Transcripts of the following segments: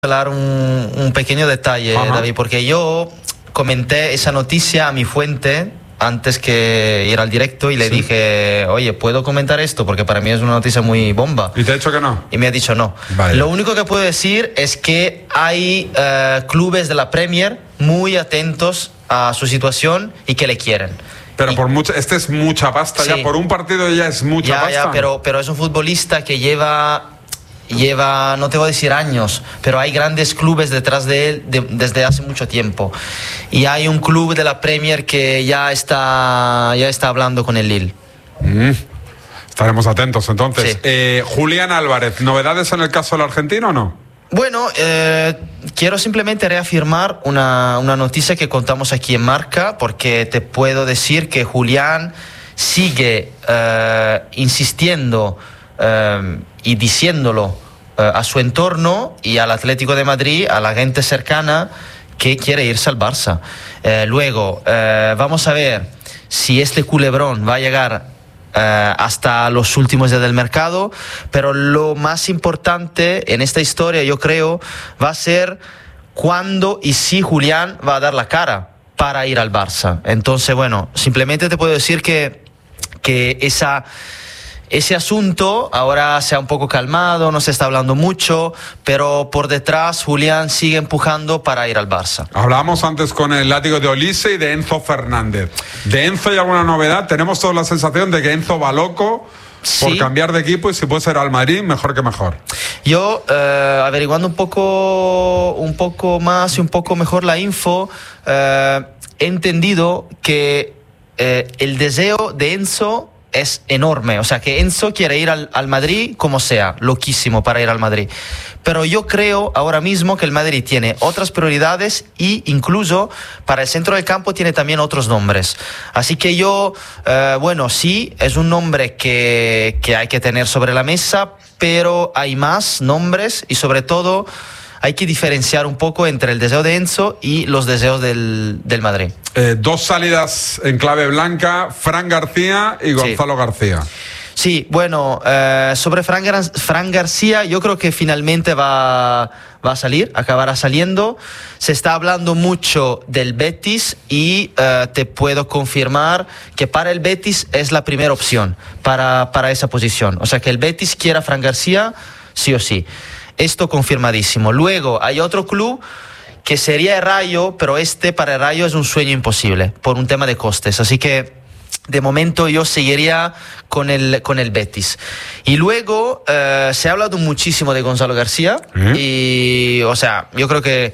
Hablar un pequeño detalle, David, porque yo comenté esa noticia a mi fuente antes que ir al directo y le dije, oye, ¿puedo comentar esto? Porque para mí es una noticia muy bomba. ¿Y te ha dicho que no? Y me ha dicho no. Vaya. Lo único que puedo decir es que hay clubes de la Premier muy atentos a su situación y que le quieren. Pero por mucho, es mucha pasta ya, por un partido ya es mucha pasta. Pero es un futbolista que lleva, no te voy a decir años, pero hay grandes clubes detrás de él desde hace mucho tiempo. Y hay un club de la Premier que ya está hablando con el Lille. Estaremos atentos entonces. Sí. Julián Álvarez, ¿novedades en el caso del argentino o no? Bueno, quiero simplemente reafirmar una noticia que contamos aquí en Marca, porque te puedo decir que Julián sigue insistiendo y diciéndolo a su entorno y al Atlético de Madrid, a la gente cercana, que quiere irse al Barça. Luego, vamos a ver si este culebrón va a llegar hasta los últimos días del mercado, pero lo más importante en esta historia, yo creo, va a ser cuándo y si Julián va a dar la cara para ir al Barça. Entonces, bueno, simplemente te puedo decir que ese asunto ahora se ha un poco calmado, no se está hablando mucho, pero por detrás Julián sigue empujando para ir al Barça. Hablábamos antes con el látigo de Olise y de Enzo Fernández. ¿De Enzo hay alguna novedad? Tenemos toda la sensación de que Enzo va loco por cambiar de equipo, y si puede ser al Madrid, mejor que mejor. Yo, averiguando un poco más y un poco mejor la info, he entendido que el deseo de Enzo es enorme, o sea que Enzo quiere ir al Madrid como sea, loquísimo para ir al Madrid, pero yo creo ahora mismo que el Madrid tiene otras prioridades y incluso para el centro del campo tiene también otros nombres, así que yo, bueno, sí, es un nombre que hay que tener sobre la mesa, pero hay más nombres y sobre todo hay que diferenciar un poco entre el deseo de Enzo y los deseos del Madrid. Dos salidas en clave blanca, Fran García y Gonzalo García. Sí, bueno, sobre Fran García yo creo que finalmente va a salir, acabará saliendo. Se está hablando mucho del Betis y te puedo confirmar que para el Betis es la primera opción para esa posición. O sea que el Betis quiera a Fran García sí o sí. Esto confirmadísimo. Luego hay otro club que sería el Rayo, pero para el Rayo es un sueño imposible por un tema de costes. Así que de momento yo seguiría con el Betis. Y luego se ha hablado muchísimo de Gonzalo García y, o sea, yo creo que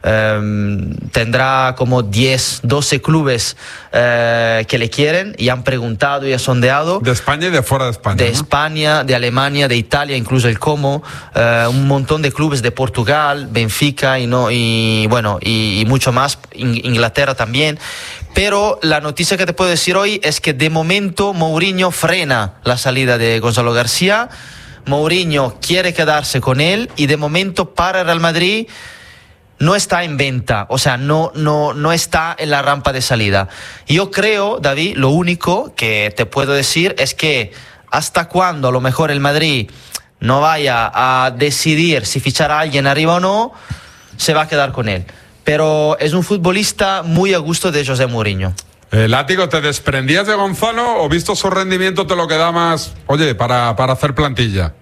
tendrá como 10, 12 clubes que le quieren y han preguntado y han sondeado. De España y de fuera de España. De ¿no? España, de Alemania, de Italia, incluso el Como, un montón de clubes de Portugal, Benfica y mucho más, Inglaterra también. Pero la noticia que te puedo decir hoy es que de momento Mourinho frena la salida de Gonzalo García. Mourinho quiere quedarse con él y de momento para el Real Madrid no está en venta, o sea, no está en la rampa de salida. Yo creo, David, lo único que te puedo decir es que hasta cuando a lo mejor el Madrid no vaya a decidir si fichar a alguien arriba o no, se va a quedar con él. Pero es un futbolista muy a gusto de José Mourinho. Látigo, ¿te desprendías de Gonzalo o visto su rendimiento te lo queda más, oye, para hacer plantilla?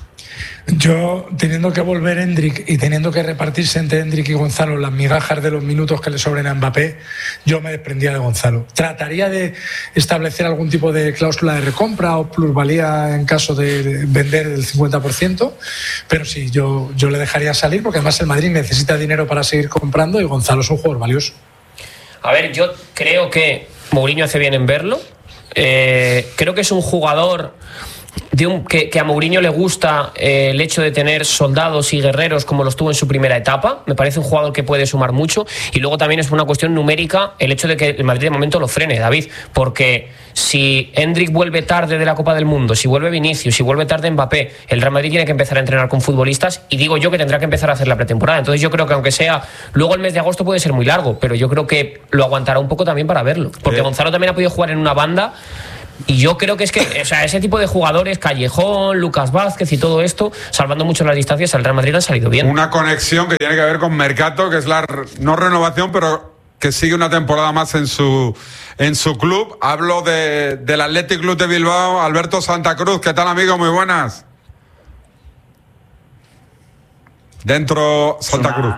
Yo, teniendo que volver Endrick y teniendo que repartirse entre Endrick y Gonzalo las migajas de los minutos que le sobren a Mbappé, yo me desprendía de Gonzalo. Trataría de establecer algún tipo de cláusula de recompra o plusvalía en caso de vender el 50%, pero sí, yo le dejaría salir porque además el Madrid necesita dinero para seguir comprando y Gonzalo es un jugador valioso. A ver, yo creo que Mourinho hace bien en verlo. Creo que es un jugador que a Mourinho le gusta el hecho de tener soldados y guerreros como los tuvo en su primera etapa. Me parece un jugador que puede sumar mucho. Y luego también es una cuestión numérica el hecho de que el Madrid de momento lo frene, David, porque si Endrick vuelve tarde de la Copa del Mundo, si vuelve Vinicius, si vuelve tarde Mbappé, el Real Madrid tiene que empezar a entrenar con futbolistas y digo yo que tendrá que empezar a hacer la pretemporada. Entonces yo creo que aunque sea luego el mes de agosto puede ser muy largo, pero yo creo que lo aguantará un poco también para verlo, porque Gonzalo también ha podido jugar en una banda Y yo creo que es que, o sea, ese tipo de jugadores, Callejón, Lucas Vázquez y todo esto, salvando mucho las distancias, al Real Madrid han salido bien. Una conexión que tiene que ver con Mercato, que es la no renovación, pero que sigue una temporada más en su club. Hablo del Athletic Club de Bilbao, Alberto Santa Cruz. ¿Qué tal, amigo? Muy buenas. Dentro Santa Cruz.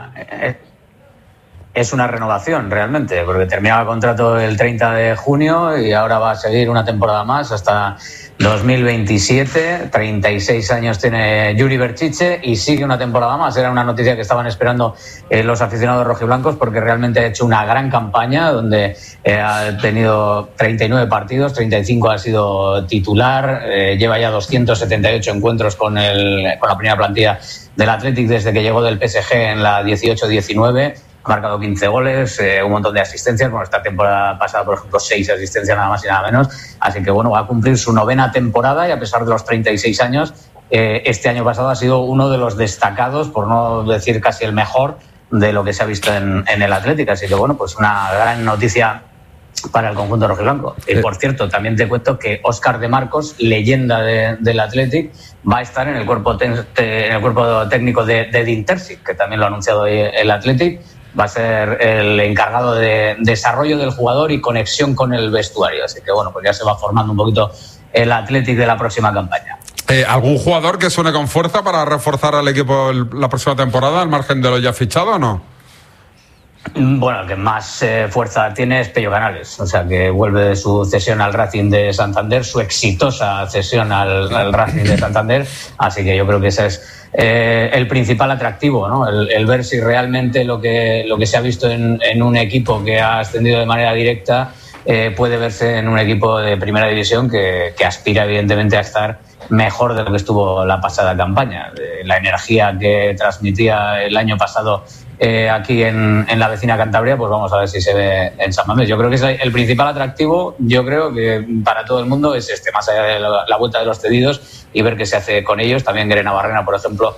Es una renovación realmente, porque terminaba el contrato el 30 de junio y ahora va a seguir una temporada más hasta 2027. 36 años tiene Yuri Berchiche y sigue una temporada más. Era una noticia que estaban esperando los aficionados rojiblancos, porque realmente ha hecho una gran campaña donde ha tenido 39 partidos, 35 ha sido titular, lleva ya 278 encuentros con la primera plantilla del Athletic desde que llegó del PSG en la 18-19. Ha marcado 15 goles, un montón de asistencias. Bueno, esta temporada pasada, por ejemplo, 6 asistencias nada más y nada menos. Así que, bueno, va a cumplir su 9ª temporada y a pesar de los 36 años, este año pasado ha sido uno de los destacados, por no decir casi el mejor, de lo que se ha visto en el Atlético. Así que, bueno, pues una gran noticia para el conjunto rojiblanco. Y, por cierto, también te cuento que Óscar de Marcos, leyenda del Athletic, va a estar en el cuerpo técnico de Dintersic, que también lo ha anunciado hoy el Athletic. Va a ser el encargado de desarrollo del jugador y conexión con el vestuario. Así que, bueno, pues ya se va formando un poquito el Athletic de la próxima campaña. ¿Algún jugador que suene con fuerza para reforzar al equipo la próxima temporada, al margen de lo ya fichado o no? Bueno, el que más fuerza tiene es Pello Canales, o sea, que vuelve de su cesión al Racing de Santander, su exitosa cesión al Racing de Santander, así que yo creo que ese es el principal atractivo, ¿no? El ver si realmente lo que se ha visto en un equipo que ha ascendido de manera directa puede verse en un equipo de primera división que aspira evidentemente a estar mejor de lo que estuvo la pasada campaña. La energía que transmitía el año pasado aquí en la vecina Cantabria, pues vamos a ver si se ve en San Mamés. Yo creo que es el principal atractivo, yo creo que para todo el mundo es más allá de la vuelta de los cedidos y ver qué se hace con ellos. También Guerena Barrena, por ejemplo,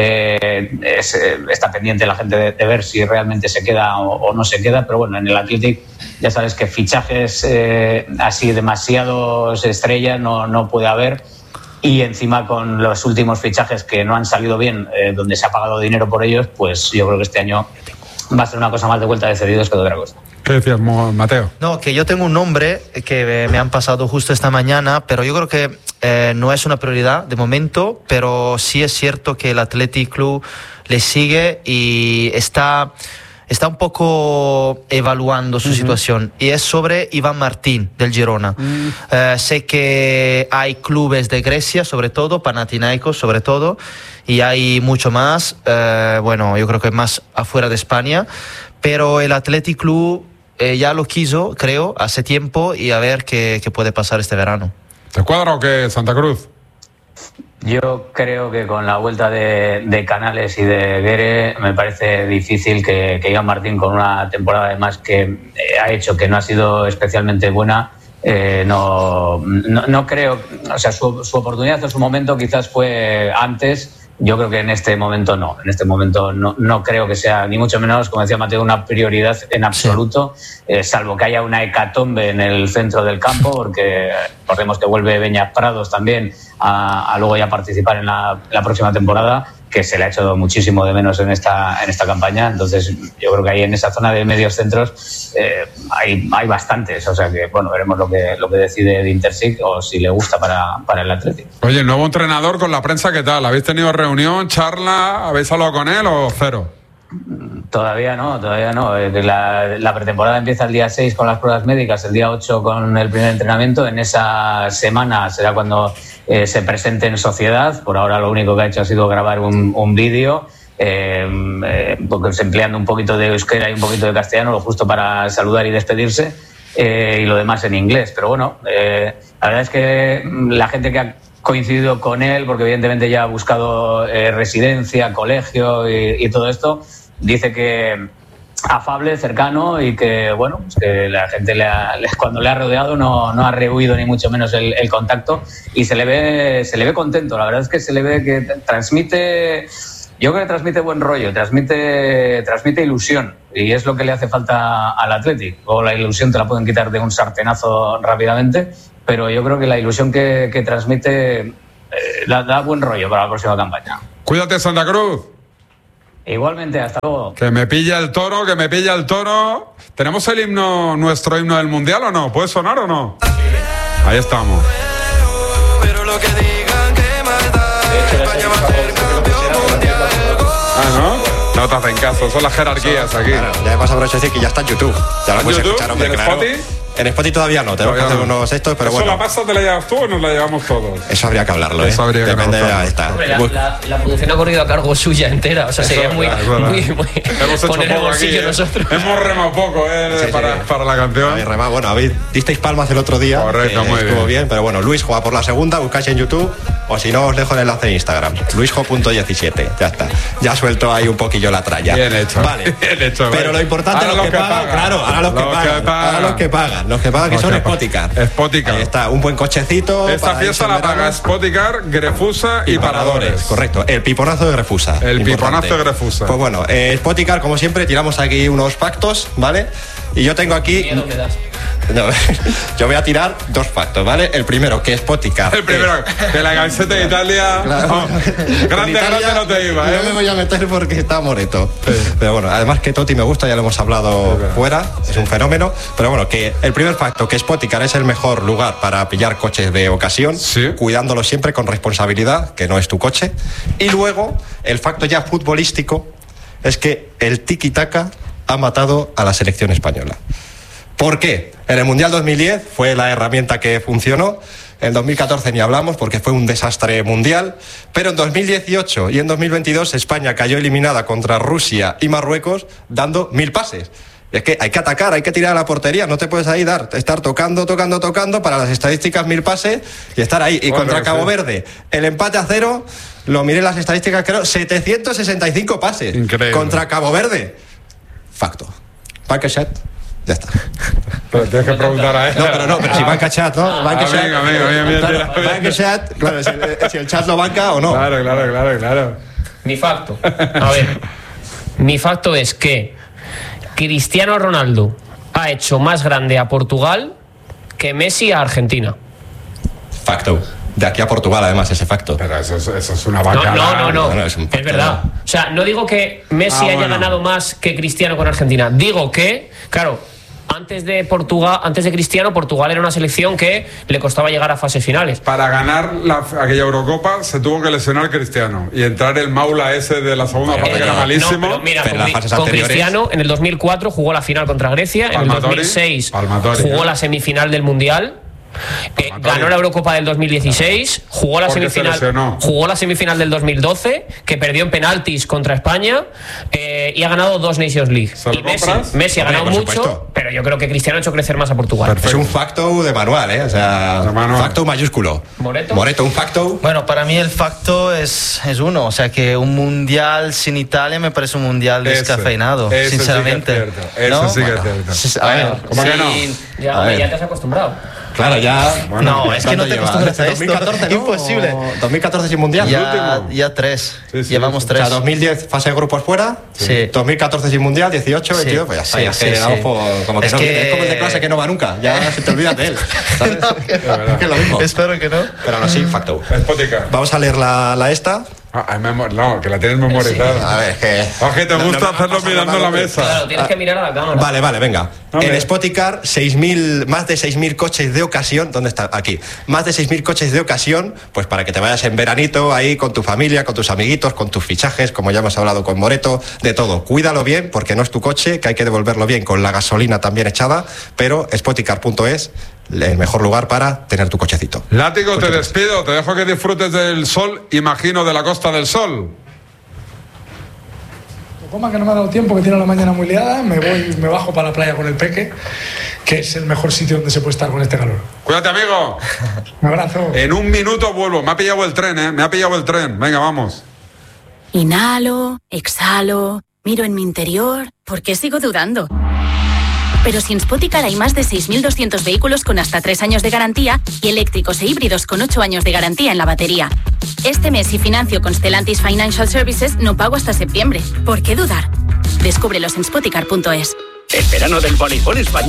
está pendiente la gente de ver si realmente se queda o no se queda, pero bueno, en el Athletic ya sabes que fichajes así demasiados estrellas no puede haber. Y encima con los últimos fichajes que no han salido bien, donde se ha pagado dinero por ellos, pues yo creo que este año va a ser una cosa más de vuelta de cedidos que de otra cosa. ¿Qué decías, Mateo? No, que yo tengo un nombre que me han pasado justo esta mañana, pero yo creo que no es una prioridad de momento, pero sí es cierto que el Athletic Club le sigue y está un poco evaluando su situación, y es sobre Iván Martín del Girona. Sé que hay clubes de Grecia, sobre todo Panathinaikos sobre todo, y hay mucho más, bueno, yo creo que más afuera de España, pero el Athletic Club ya lo quiso, creo, hace tiempo, y a ver qué puede pasar este verano. ¿Te cuadra o qué, Santa Cruz? Yo creo que con la vuelta de Canales y de Guere me parece difícil que Iván Martín, con una temporada además que ha hecho que no ha sido especialmente buena, no creo, o sea, su oportunidad en su momento quizás fue antes. Yo creo que en este momento no. En este momento no creo que sea, ni mucho menos, como decía Mateo, una prioridad en absoluto, salvo que haya una hecatombe en el centro del campo, porque recordemos que vuelve Beñat Prados también a luego ya participar en la próxima temporada, que se le ha hecho muchísimo de menos en esta campaña. Entonces yo creo que ahí en esa zona de medios centros hay bastantes, o sea que bueno, veremos lo que decide Dintersic o si le gusta para el Atlético. Oye, el nuevo entrenador con la prensa, ¿qué tal? ¿Habéis tenido reunión, charla? ¿Habéis hablado con él o cero? Todavía no. La pretemporada empieza el día 6 con las pruebas médicas, el día 8 con el primer entrenamiento. En esa semana será cuando se presente en sociedad. Por ahora lo único que ha hecho ha sido grabar un vídeo, empleando un poquito de euskera y un poquito de castellano, lo justo para saludar y despedirse, y lo demás en inglés. Pero bueno, la verdad es que la gente que ha coincidido con él, porque evidentemente ya ha buscado residencia, colegio y todo esto, dice que afable, cercano, y que bueno, pues que la gente cuando le ha rodeado no ha rehuido ni mucho menos el contacto, y se le ve contento. La verdad es que se le ve que transmite, yo creo que transmite buen rollo, transmite ilusión, y es lo que le hace falta al Athletic. O la ilusión te la pueden quitar de un sartenazo rápidamente, pero yo creo que la ilusión que transmite da buen rollo para la próxima campaña. Cuídate, Santa Cruz. Igualmente, hasta luego. Que me pilla el toro, que me pilla el toro. ¿Tenemos el himno, nuestro himno del Mundial o no? ¿Puede sonar o no? Ahí estamos. ¿no? No te hacen caso, son las jerarquías aquí. Claro, ya me pasa por eso decir que ya está en YouTube. Ya lo puedes escuchar, hombre, ¿Y en claro. Spotify? En Spotify todavía no, tenemos que hacer unos estos, pero bueno. ¿Eso la pasta te la llevas tú o nos la llevamos todos? Eso habría que hablarlo, Eso habría que depende de hablarlo. ahí está. Hombre, la producción ha corrido a cargo suya entera, o sea, sería Eso, muy hemos hecho poner el poco bolsillo aquí, nosotros. Hemos remado poco, Sí, para la canción. Habéis remado. Bueno, disteis palmas el otro día. Correcto, muy estuvo bien. pero bueno, Luis juega por la segunda, buscáis en YouTube, o si no, os dejo el enlace en Instagram. Luisjo.17, ya está. Ya suelto ahí un poquillo la tralla. Bien hecho. Vale. Bien hecho, pero bien. lo importante es Ahora los que pagan. Claro, ahora los que pagan. Los que pagan. Los que pagan, que son Spoticar. Spoticar. Ahí está, un buen cochecito. Esta para fiesta irse en la paga verano. Spoticar, Grefusa y Paradores. Correcto, el piponazo de Grefusa. El importante. piponazo de Grefusa. Pues bueno, Spoticar, como siempre, tiramos aquí unos pactos, ¿vale? Y yo tengo aquí. Miedo me das. No, yo voy a tirar dos pactos, ¿vale? El primero, que es Spoticar. El primero, que la camiseta de Italia. Claro. Oh, grande, Italia, grande no te iba, ¿eh? No me voy a meter porque está Moreto. Pero bueno, además que Totti me gusta, ya lo hemos hablado fuera, es un fenómeno. Pero bueno, que el primer pacto, que Spoticar es el mejor lugar para pillar coches de ocasión, Sí. cuidándolo siempre con responsabilidad, que no es tu coche. Y luego, el facto ya futbolístico es que el tiki-taka ha matado a la selección española. ¿Por qué? En el Mundial 2010 fue la herramienta que funcionó. En 2014 ni hablamos porque fue un desastre mundial. Pero en 2018 y en 2022 España cayó eliminada contra Rusia y Marruecos dando 1000 pases. Y es que hay que atacar, hay que tirar a la portería. No te puedes ahí estar tocando para las estadísticas 1000 pases y estar ahí. Y Bueno, contra sí. Cabo Verde, el empate a 0, lo miré en las estadísticas, creo, 765 pases. Increíble. Contra Cabo Verde. Facto. Paquechet. Ya está. Pero tienes que preguntar a él. No, pero si banca chat, ¿no? Banca chat. Venga. Banca chat, claro, si el chat lo banca o no. Claro. Mi facto. A ver, mi facto es que Cristiano Ronaldo ha hecho más grande a Portugal que Messi a Argentina. Facto. De aquí a Portugal, además, ese facto. Pero eso es una No, vaca. no. es un Es verdad. O sea, no digo que Messi haya bueno. ganado más que Cristiano con Argentina. Digo que, claro, antes de Cristiano, Portugal era una selección que le costaba llegar a fases finales. Para ganar aquella Eurocopa se tuvo que lesionar Cristiano y entrar el Maula ese de la segunda parte que era malísimo. No, pero mira, Pero las fases con anteriores- Cristiano en el 2004 jugó la final contra Grecia, en el Palmatori, 2006 Palmatori, jugó ¿eh? la semifinal del Mundial. Ganó la Eurocopa del 2016, jugó la Porque se lesionó. semifinal del 2012, que perdió en penaltis contra España, y ha ganado 2 Nations League. ¿Se lo Y compras? Messi ha Hombre, ganado por mucho, supuesto. pero yo creo que Cristiano ha hecho crecer más a Portugal. Perfecto. Es un facto de manual, ¿eh? O sea, De manual. facto mayúsculo. Moreto, un facto. Bueno, para mí el facto es uno, o sea que un mundial sin Italia me parece un mundial Ese, descafeinado, ese sinceramente. sí que es cierto, ese sí que es cierto. A ver, ¿Cómo que no? Ya te has acostumbrado. Claro, ya. No, es que no te acostumbras a esto. 2014, ¿no? Imposible. 2014 sin mundial. Ya 3. Sí, sí, Llevamos sí. O 3. sea, 2010 fase de grupos fuera, Sí. 2014 sin mundial, 18, 22, pues ya está, Sí, ya sí, es que sí. damos como que Es no que- viene, es como el de clase que no va nunca, ya se te olvida de él. ¿Sabes? Es que es lo mismo. Espero que no. Pero aún así, facto. Spoticar. Vamos a leer la esta. No, que la tienes memorizada. A ver, que. Es que te No, gusta no, hacerlo vamos a mirando hablar la de- mesa. Claro, tienes que mirar a la cámara. Vale, venga. Hombre. En Spoticar, más de 6.000 coches de ocasión. ¿Dónde está? Aquí. Más de 6.000 coches de ocasión, pues para que te vayas en veranito ahí con tu familia, con tus amiguitos, con tus fichajes, como ya hemos hablado con Moreto, de todo. Cuídalo bien, porque no es tu coche, que hay que devolverlo bien con la gasolina también echada, pero spoticar.es, el mejor lugar para tener tu cochecito. Látigo, te despido, te dejo que disfrutes del sol, imagino, de la Costa del Sol. Coma que no me ha dado tiempo, que tiene la mañana muy liada, me bajo para la playa con el peque, que es el mejor sitio donde se puede estar con este calor. Cuídate, amigo. Un abrazo. En un minuto vuelvo. Me ha pillado el tren, ¿eh? Me ha pillado el tren. Venga, vamos. Inhalo, exhalo, miro en mi interior. ¿Por qué sigo dudando? Pero si en Spoticar hay más de 6.200 vehículos con hasta 3 años de garantía y eléctricos e híbridos con 8 años de garantía en la batería. Este mes, si financio con Stellantis Financial Services, no pago hasta septiembre. ¿Por qué dudar? Descúbrelos en spoticar.es. El verano del voleibol español